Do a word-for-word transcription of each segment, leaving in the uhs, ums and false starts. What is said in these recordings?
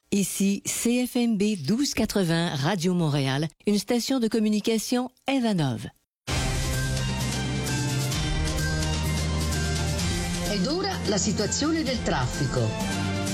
Ici C F M B douze quatre-vingts Radio Montréal, une station de communication Evanov. Ed ora la situazione del traffico.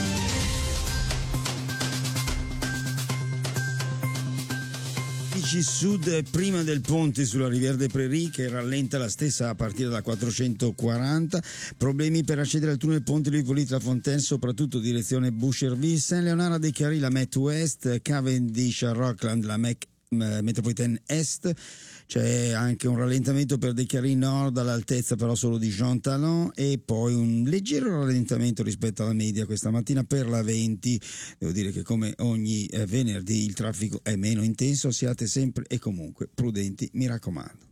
Sud prima del ponte sulla Riviera des Prairies che rallenta la stessa a partire da quattrocentoquaranta, problemi per accedere al tunnel ponte Louis Hippolyte Lafontaine soprattutto direzione Boucherville, Saint-Léonard des Carrés la Met Ouest, Cavendish a Rockland la Met Metropolitaine Est. C'è anche un rallentamento per Des Carrés Nord all'altezza però solo di Jean Talon e poi un leggero rallentamento rispetto alla media questa mattina per la venti. Devo dire che come ogni eh, venerdì il traffico è meno intenso, siate sempre e comunque prudenti, mi raccomando.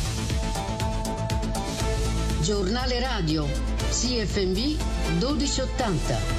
Giornale radio C F M B dodici ottanta.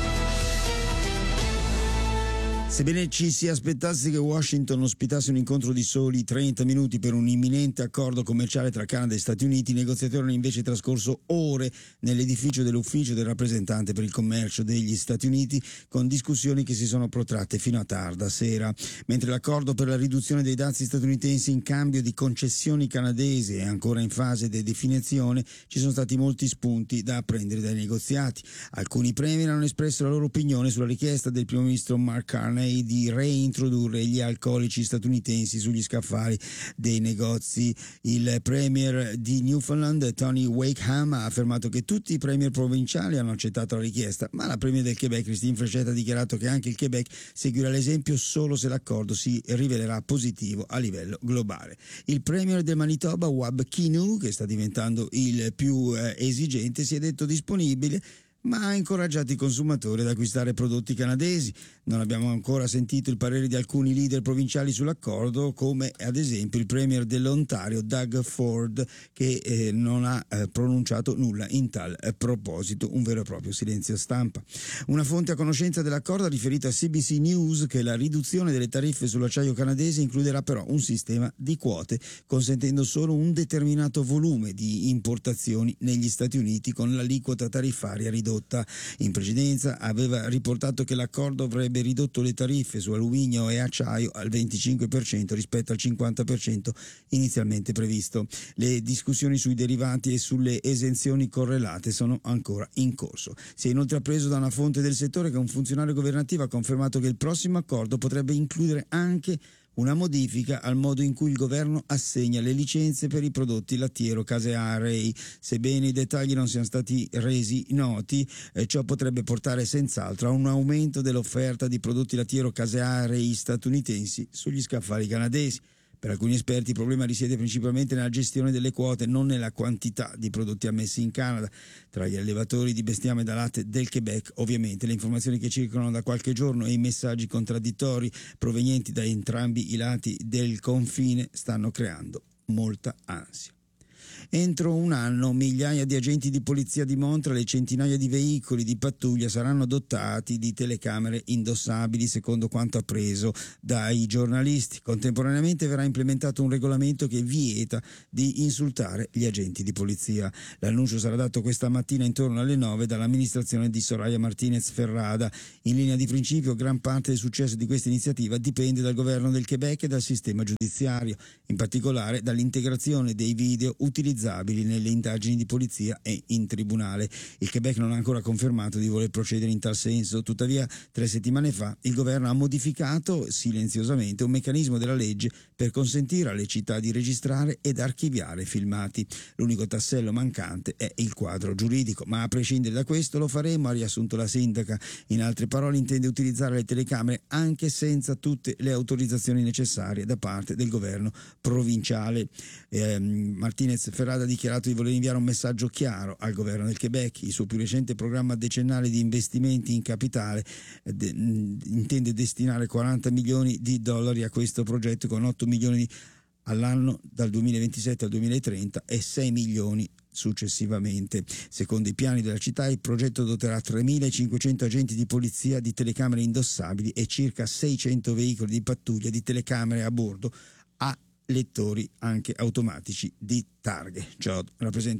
Sebbene ci si aspettasse che Washington ospitasse un incontro di soli trenta minuti per un imminente accordo commerciale tra Canada e Stati Uniti, i negoziatori hanno invece trascorso ore nell'edificio dell'ufficio del rappresentante per il commercio degli Stati Uniti con discussioni che si sono protratte fino a tarda sera. Mentre l'accordo per la riduzione dei dazi statunitensi in cambio di concessioni canadesi è ancora in fase di definizione, ci sono stati molti spunti da apprendere dai negoziati. Alcuni premier hanno espresso la loro opinione sulla richiesta del primo ministro Mark Carney di reintrodurre gli alcolici statunitensi sugli scaffali dei negozi. Il premier di Newfoundland, Tony Wakeham, ha affermato che tutti i premier provinciali hanno accettato la richiesta, ma la premier del Quebec, Christine Fréchette, ha dichiarato che anche il Quebec seguirà l'esempio solo se l'accordo si rivelerà positivo a livello globale. Il premier del Manitoba, Wab Kinew, che sta diventando il più eh, esigente, si è detto disponibile ma ha incoraggiato i consumatori ad acquistare prodotti canadesi. Non abbiamo ancora sentito il parere di alcuni leader provinciali sull'accordo, come ad esempio il premier dell'Ontario Doug Ford, che eh, non ha eh, pronunciato nulla in tal eh, proposito, un vero e proprio silenzio stampa. Una fonte a conoscenza dell'accordo ha riferito a C B C News che la riduzione delle tariffe sull'acciaio canadese includerà però un sistema di quote, consentendo solo un determinato volume di importazioni negli Stati Uniti con l'aliquota tariffaria ridotta. In precedenza aveva riportato che l'accordo avrebbe ridotto le tariffe su alluminio e acciaio al venticinque per cento rispetto al cinquanta per cento inizialmente previsto. Le discussioni sui derivati e sulle esenzioni correlate sono ancora in corso. Si è inoltre appreso da una fonte del settore che un funzionario governativo ha confermato che il prossimo accordo potrebbe includere anche una modifica al modo in cui il governo assegna le licenze per i prodotti lattiero-casearei. Sebbene i dettagli non siano stati resi noti, eh, ciò potrebbe portare senz'altro a un aumento dell'offerta di prodotti lattiero-casearei statunitensi sugli scaffali canadesi. Per alcuni esperti il problema risiede principalmente nella gestione delle quote, non nella quantità di prodotti ammessi in Canada. Tra gli allevatori di bestiame da latte del Quebec, ovviamente, le informazioni che circolano da qualche giorno e i messaggi contraddittori provenienti da entrambi i lati del confine stanno creando molta ansia. Entro un anno migliaia di agenti di polizia di Montreal e centinaia di veicoli di pattuglia saranno dotati di telecamere indossabili, secondo quanto appreso dai giornalisti. Contemporaneamente verrà implementato un regolamento che vieta di insultare gli agenti di polizia. L'annuncio sarà dato questa mattina intorno alle nove dall'amministrazione di Soraya Martinez Ferrada. In linea di principio, gran parte del successo di questa iniziativa dipende dal governo del Quebec e dal sistema giudiziario, in particolare dall'integrazione dei video utilizzabili nelle indagini di polizia e in tribunale. Il Quebec non ha ancora confermato di voler procedere in tal senso, tuttavia tre settimane fa il governo ha modificato silenziosamente un meccanismo della legge per consentire alle città di registrare ed archiviare filmati. L'unico tassello mancante è il quadro giuridico, ma a prescindere da questo lo faremo, ha riassunto la sindaca. In altre parole, intende utilizzare le telecamere anche senza tutte le autorizzazioni necessarie da parte del governo provinciale. Eh, Martinez Ferrada ha dichiarato di voler inviare un messaggio chiaro al governo del Quebec. Il suo più recente programma decennale di investimenti in capitale eh, de, intende destinare quaranta milioni di dollari a questo progetto, con otto milioni all'anno dal duemilaventisette al duemilatrenta e sei milioni successivamente. Secondo i piani della città, il progetto doterà tremilacinquecento agenti di polizia di telecamere indossabili e circa seicento veicoli di pattuglia di telecamere a bordo a lettori anche automatici di targhe. Ciò rappresenta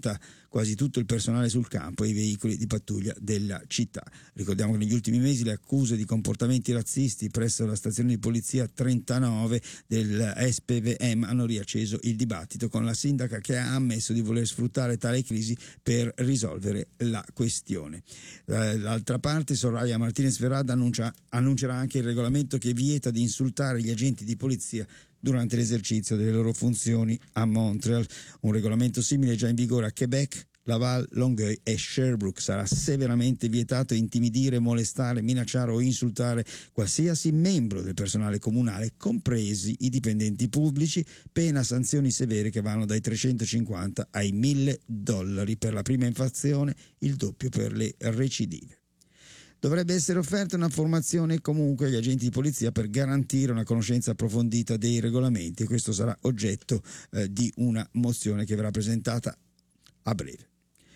quasi tutto il personale sul campo e i veicoli di pattuglia della città. Ricordiamo che negli ultimi mesi le accuse di comportamenti razzisti presso la stazione di polizia trentanove del S P V M hanno riacceso il dibattito, con la sindaca che ha ammesso di voler sfruttare tale crisi per risolvere la questione. D'altra parte, Soraya Martinez Verrada annuncia, annuncerà anche il regolamento che vieta di insultare gli agenti di polizia durante l'esercizio delle loro funzioni a Montreal. Un regolamento simile è già in vigore a Quebec, Laval, Longueuil e Sherbrooke. Sarà severamente vietato intimidire, molestare, minacciare o insultare qualsiasi membro del personale comunale, compresi i dipendenti pubblici, pena sanzioni severe che vanno dai trecentocinquanta ai mille dollari per la prima infrazione, il doppio per le recidive. Dovrebbe essere offerta una formazione comunque agli agenti di polizia per garantire una conoscenza approfondita dei regolamenti, e questo sarà oggetto eh, di una mozione che verrà presentata a breve.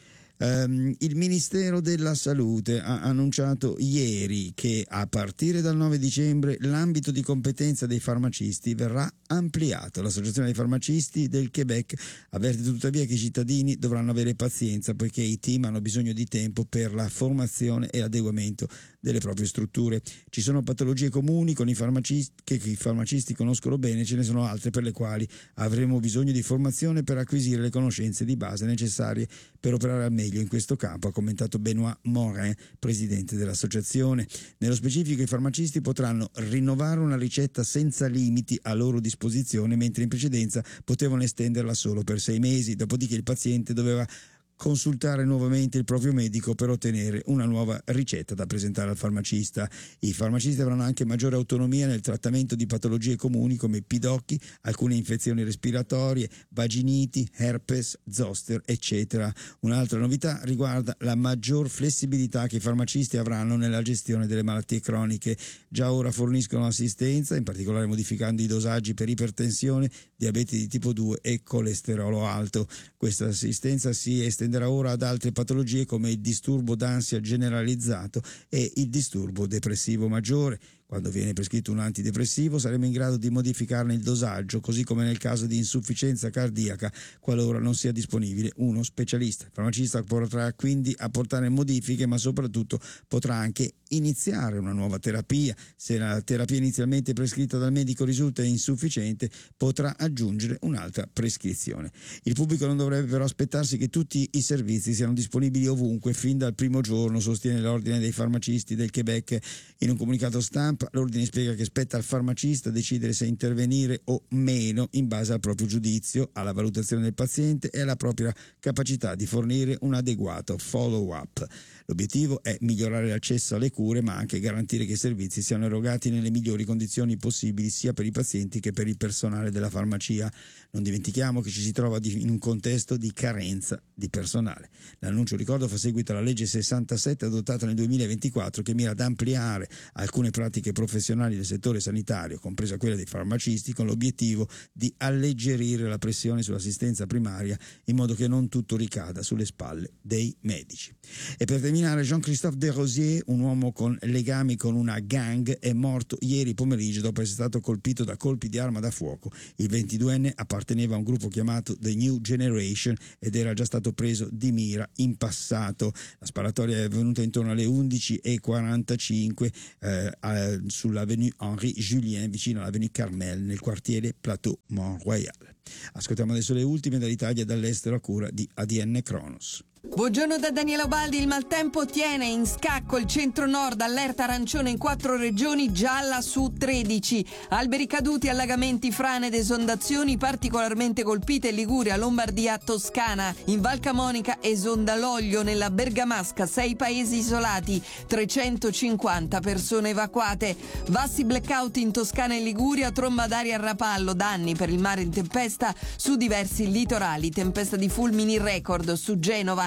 Um, il Ministero della Salute ha annunciato ieri che a partire dal nove dicembre l'ambito di competenza dei farmacisti verrà ampliato. L'Associazione dei farmacisti del Quebec avverte tuttavia che i cittadini dovranno avere pazienza, poiché i team hanno bisogno di tempo per la formazione e adeguamento delle proprie strutture. Ci sono patologie comuni con i farmacisti che i farmacisti conoscono bene, ce ne sono altre per le quali avremo bisogno di formazione per acquisire le conoscenze di base necessarie per operare al meglio in questo campo, ha commentato Benoît Morin, presidente dell'associazione. Nello specifico, i farmacisti potranno rinnovare una ricetta senza limiti a loro disposizione, mentre in precedenza potevano estenderla solo per sei mesi, dopodiché il paziente doveva consultare nuovamente il proprio medico per ottenere una nuova ricetta da presentare al farmacista. I farmacisti avranno anche maggiore autonomia nel trattamento di patologie comuni come pidocchi, alcune infezioni respiratorie, vaginiti, herpes, zoster, eccetera. Un'altra novità riguarda la maggior flessibilità che i farmacisti avranno nella gestione delle malattie croniche. Già ora forniscono assistenza, in particolare modificando i dosaggi per ipertensione, diabete di tipo due e colesterolo alto. Questa assistenza si estende ora ad altre patologie come il disturbo d'ansia generalizzato e il disturbo depressivo maggiore. Quando viene prescritto un antidepressivo saremo in grado di modificarne il dosaggio, così come nel caso di insufficienza cardiaca, qualora non sia disponibile uno specialista. Il farmacista potrà quindi apportare modifiche, ma soprattutto potrà anche iniziare una nuova terapia. Se la terapia inizialmente prescritta dal medico risulta insufficiente, potrà aggiungere un'altra prescrizione. Il pubblico non dovrebbe però aspettarsi che tutti i servizi siano disponibili ovunque fin dal primo giorno, sostiene l'Ordine dei farmacisti del Quebec. In un comunicato stampa l'ordine spiega che spetta al farmacista decidere se intervenire o meno in base al proprio giudizio, alla valutazione del paziente e alla propria capacità di fornire un adeguato follow-up. L'obiettivo è migliorare l'accesso alle cure, ma anche garantire che i servizi siano erogati nelle migliori condizioni possibili sia per i pazienti che per il personale della farmacia. Non dimentichiamo che ci si trova in un contesto di carenza di personale. L'annuncio, ricordo, fa seguito alla legge sessantasette adottata nel duemilaventiquattro, che mira ad ampliare alcune pratiche professionali del settore sanitario, compresa quella dei farmacisti, con l'obiettivo di alleggerire la pressione sull'assistenza primaria in modo che non tutto ricada sulle spalle dei medici. E per terminare, Jean-Christophe Desrosiers, un uomo con legami con una gang, è morto ieri pomeriggio dopo essere stato colpito da colpi di arma da fuoco. Il ventiduenne apparteneva a un gruppo chiamato The New Generation ed era già stato preso di mira in passato. La sparatoria è avvenuta intorno alle undici e quarantacinque eh, sull'avenue Henri Julien, vicino all'avenue Carmel, nel quartiere Plateau Mont-Royal. Ascoltiamo adesso le ultime dall'Italia e dall'estero a cura di A D N Kronos. Buongiorno da Daniela Ubaldi. Il maltempo tiene in scacco il centro-nord, allerta arancione in quattro regioni, gialla su tredici. Alberi caduti, allagamenti, frane ed esondazioni particolarmente colpite in Liguria, Lombardia, Toscana. In Val Camonica esonda l'olio, nella Bergamasca sei paesi isolati, trecentocinquanta persone evacuate. Vassi blackout in Toscana e Liguria, tromba d'aria a Rapallo, danni per il mare in tempesta su diversi litorali, tempesta di fulmini record su Genova.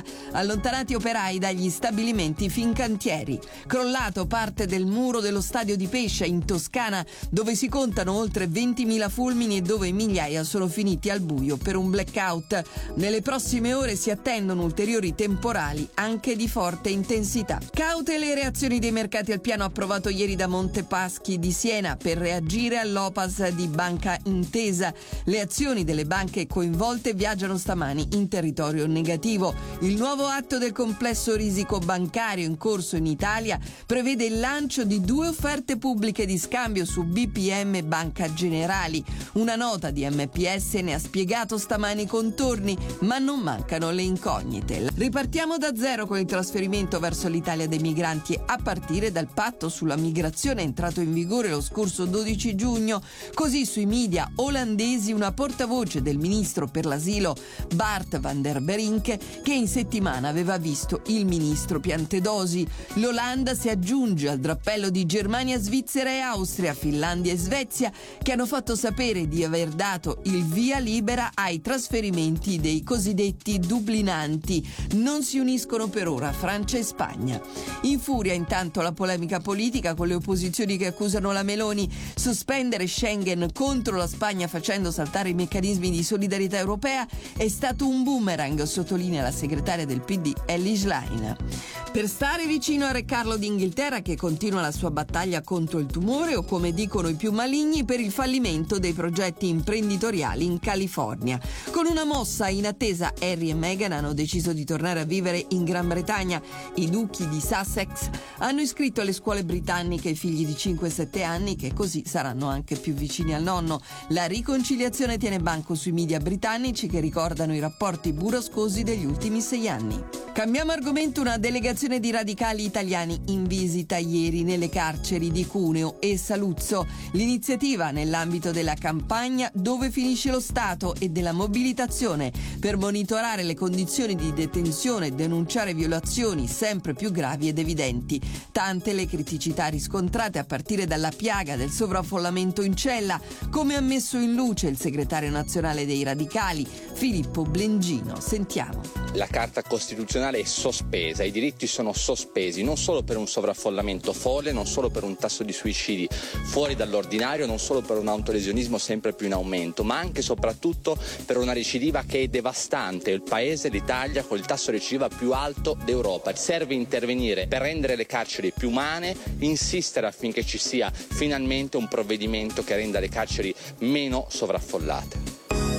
allontanati operai dagli stabilimenti Fincantieri. Crollato parte del muro dello stadio di Pescia in Toscana, dove si contano oltre ventimila fulmini e dove migliaia sono finiti al buio per un blackout. Nelle prossime ore si attendono ulteriori temporali anche di forte intensità. Caute le reazioni dei mercati al piano approvato ieri da Montepaschi di Siena per reagire all'O P A S di Banca Intesa. Le azioni delle banche coinvolte viaggiano stamani in territorio negativo. Il nuovo atto del complesso risico bancario in corso in Italia prevede il lancio di due offerte pubbliche di scambio su B P M Banca Generali. Una nota di M P S ne ha spiegato stamani i contorni, ma non mancano le incognite. Ripartiamo da zero con il trasferimento verso l'Italia dei migranti a partire dal patto sulla migrazione entrato in vigore lo scorso dodici giugno. Così sui media olandesi una portavoce del ministro per l'asilo Bart van der Berink, che in settimana aveva visto il ministro Piantedosi. L'Olanda si aggiunge al drappello di Germania, Svizzera e Austria, Finlandia e Svezia, che hanno fatto sapere di aver dato il via libera ai trasferimenti dei cosiddetti dublinanti. Non si uniscono per ora Francia e Spagna. In furia intanto la polemica politica, con le opposizioni che accusano la Meloni. Sospendere Schengen contro la Spagna facendo saltare i meccanismi di solidarietà europea è stato un boomerang, sottolinea la segretaria del P D Elly Schlein. Per stare vicino a Re Carlo d'Inghilterra, che continua la sua battaglia contro il tumore, o come dicono i più maligni, per il fallimento dei progetti imprenditoriali in California. Con una mossa in attesa, Harry e Meghan hanno deciso di tornare a vivere in Gran Bretagna. I duchi di Sussex hanno iscritto alle scuole britanniche i figli di cinque e sette anni, che così saranno anche più vicini al nonno. La riconciliazione tiene banco sui media britannici, che ricordano i rapporti burrascosi degli ultimi sei anni. Cambiamo argomento. Una delegazione di radicali italiani in visita ieri nelle carceri di Cuneo e Saluzzo. L'iniziativa nell'ambito della campagna Dove finisce lo Stato e della mobilitazione per monitorare le condizioni di detenzione e denunciare violazioni sempre più gravi ed evidenti. Tante le criticità riscontrate, a partire dalla piaga del sovraffollamento in cella, come ha messo in luce il segretario nazionale dei radicali Filippo Blengino. Sentiamo. La Carta Costituzionale è sospesa, i diritti sono sospesi non solo per un sovraffollamento folle, non solo per un tasso di suicidi fuori dall'ordinario, non solo per un autolesionismo sempre più in aumento, ma anche e soprattutto per una recidiva che è devastante. Il paese, l'Italia, con il tasso di recidiva più alto d'Europa. Serve intervenire per rendere le carceri più umane, insistere affinché ci sia finalmente un provvedimento che renda le carceri meno sovraffollate.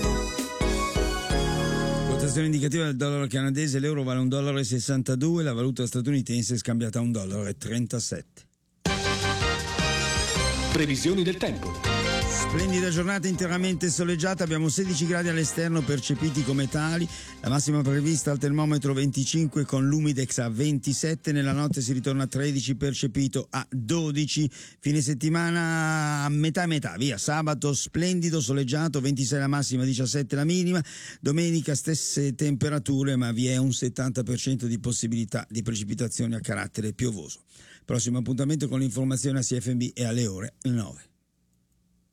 Quotazione indicativa del dollaro canadese: l'euro vale un dollaro e sessantadue, la valuta statunitense è scambiata a un dollaro e trentasette. Previsioni del tempo. Splendida giornata interamente soleggiata, abbiamo sedici gradi all'esterno percepiti come tali, la massima prevista al termometro venticinque con l'humidex a ventisette, nella notte si ritorna a tredici percepito a dodici, fine settimana a metà metà, via, sabato splendido soleggiato, ventisei la massima, diciassette la minima, domenica stesse temperature ma vi è un settanta per cento di possibilità di precipitazioni a carattere piovoso. Prossimo appuntamento con l'informazione a C F M B è alle ore nove.